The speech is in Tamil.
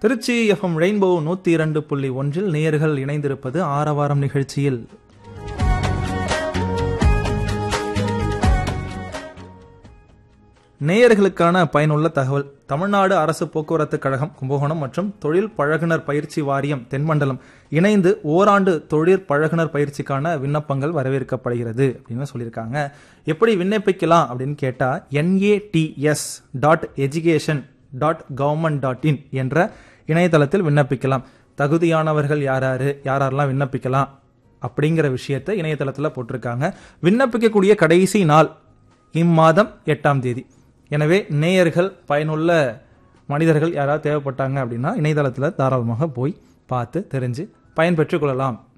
திருச்சி எஃப்எம் ரெயின்போ 102.1 நேயர்கள் இணைந்திருப்பது ஆரவாரம் நிகழ்ச்சியில். நேயர்களுக்கான பயனுள்ள தகவல். தமிழ்நாடு அரசு போக்குவரத்து கழகம் கும்பகோணம் மற்றும் தொழில் பழகுனர் பயிற்சி வாரியம் தென்மண்டலம் இணைந்து ஓராண்டு தொழிற் பழகுனர் பயிற்சிக்கான விண்ணப்பங்கள் வரவேற்கப்படுகிறது அப்படின்னு சொல்லியிருக்காங்க. எப்படி விண்ணப்பிக்கலாம் அப்படின்னு கேட்டா nats.education.government.in என்ற இணையதளத்தில் விண்ணப்பிக்கலாம். தகுதியானவர்கள் யாரெல்லாம் விண்ணப்பிக்கலாம் அப்படிங்கிற விஷயத்தை இணையதளத்தில் போட்டிருக்காங்க. விண்ணப்பிக்கக்கூடிய கடைசி நாள் இம்மாதம் 8ஆம் தேதி. எனவே நேயர்கள், பயனுள்ள மனிதர்கள் யாராவது தேவைப்பட்டாங்க அப்படின்னா இணையதளத்தில் தாராளமாக போய் பார்த்து தெரிஞ்சு பயன்பெற்றுக் கொள்ளலாம்.